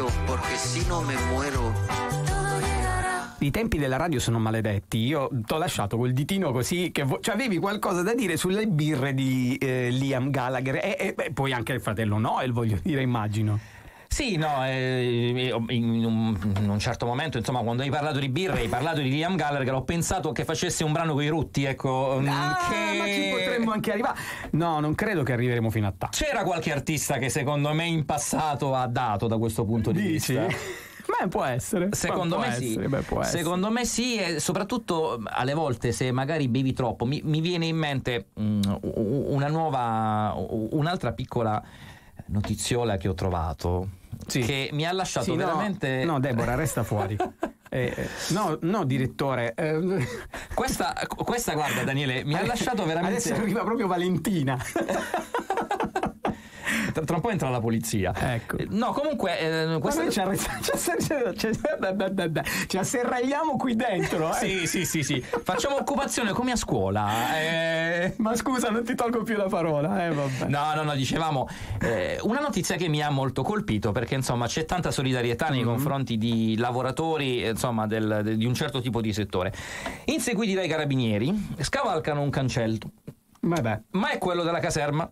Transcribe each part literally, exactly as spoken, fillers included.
porque si no me muero. I tempi della radio sono maledetti. Io t'ho lasciato col ditino così che vo- cioè avevi qualcosa da dire sulle birre di eh, Liam Gallagher e, e beh, poi anche il fratello Noel, voglio dire, immagino. Sì, no, eh, in, un, in un certo momento, insomma, quando hai parlato di birre, hai parlato di Liam Gallagher, ho pensato che facesse un brano con i Rutti, ecco. Ah, che... ma ci potremmo anche arrivare. No, non credo che arriveremo fino a tanto. C'era qualche artista che secondo me in passato ha dato da questo punto di Dici? vista. Beh, può essere. Secondo può me essere, sì. beh, può essere. Secondo me sì, e soprattutto alle volte se magari bevi troppo, mi, mi viene in mente mh, una nuova, un'altra piccola notiziola che ho trovato, Sì. che mi ha lasciato Sì, no, veramente. No, Deborah, resta fuori. Eh, eh, no, no, direttore. Eh, Questa, questa, guarda, Daniele, mi ha lasciato veramente. Adesso arriva proprio Valentina. Tra, tra un po' entra la polizia. Ecco. No, comunque eh, questa... Ma noi ci, arresta- ci, ci, ci, ci asserragliamo qui dentro. Eh. Sì, sì, sì, sì. Facciamo occupazione come a scuola. Eh... Ma scusa, non ti tolgo più la parola. Eh, vabbè. No, no, no, dicevamo eh, una notizia che mi ha molto colpito, perché insomma c'è tanta solidarietà nei mm-hmm. confronti di lavoratori, insomma, del, de, di un certo tipo di settore. Inseguiti dai carabinieri, scavalcano un cancello. Vabbè. Ma è quello della caserma.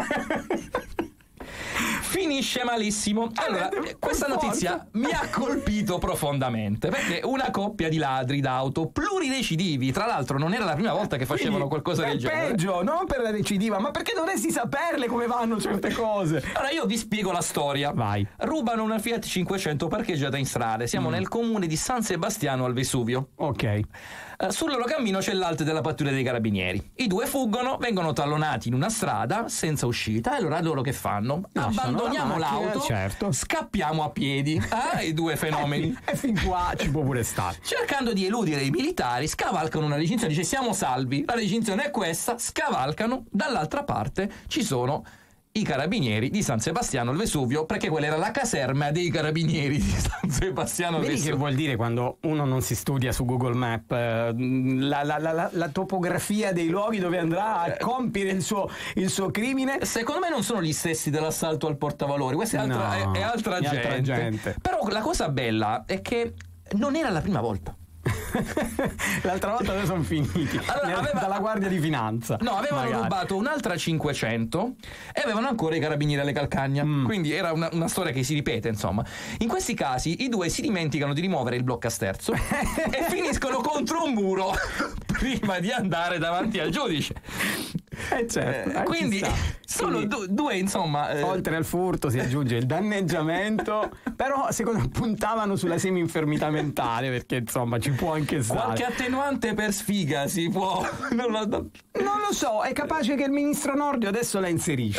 Finisce malissimo. Allora, questa notizia mi ha colpito profondamente, perché una coppia di ladri d'auto plurirecidivi, tra l'altro non era la prima volta che facevano Quindi, qualcosa del genere. Peggio, non per la recidiva, ma perché dovresti saperle come vanno certe cose. Allora io vi spiego la storia. Vai. Rubano una Fiat cinquecento parcheggiata in strada. Siamo mm. nel comune di San Sebastiano al Vesuvio. Ok. Uh, sul loro cammino c'è l'alto della pattuglia dei carabinieri. I due fuggono, vengono tallonati in una strada senza uscita, e allora loro che fanno? Lasciano Abbandoniamo la macchina, l'auto, certo. Scappiamo a piedi. Ah, i due fenomeni. E fin qua ci può pure stare. Cercando di eludere i militari, scavalcano una recinzione, dice siamo salvi. La recinzione è questa, scavalcano, dall'altra parte ci sono i carabinieri di San Sebastiano al Vesuvio, perché quella era la caserma dei carabinieri di San Sebastiano al Vedi Vesuvio. che vuol dire quando uno non si studia su Google Map eh, la, la, la, la topografia dei luoghi dove andrà a compiere il suo, il suo crimine? Secondo me non sono gli stessi dell'assalto al portavalori, questa è altra, No, è, è altra, è gente. altra gente. Però la cosa bella è che non era la prima volta. L'altra volta dove sono finiti? Allora, aveva... dalla Guardia di Finanza. No, avevano magari. rubato un'altra cinquecento e avevano ancora i carabinieri alle calcagna. Mm. Quindi era una, una storia che si ripete, insomma. In questi casi i due si dimenticano di rimuovere il bloccasterzo e finiscono contro un muro prima di andare davanti al giudice. Eh certo, eh, quindi sono quindi, du- due, insomma. Eh... Oltre al furto si aggiunge il danneggiamento, però secondo me puntavano sulla semi-infermità mentale, perché insomma ci può anche stare. Qualche attenuante per sfiga si può. Non lo, non lo so, è capace che il ministro Nordio adesso la inserisce.